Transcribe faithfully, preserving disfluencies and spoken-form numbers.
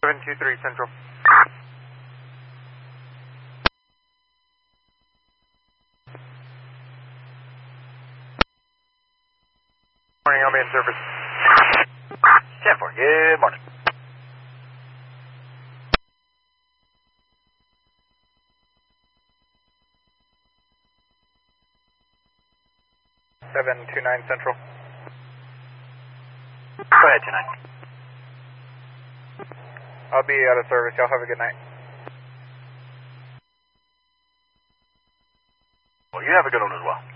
seven two three Central. Morning, I'll be in service. ten four, good morning. seven two nine Central. Go ahead, two nine. I'll be out of service. Y'all have a good night. Well, you have a good one as well.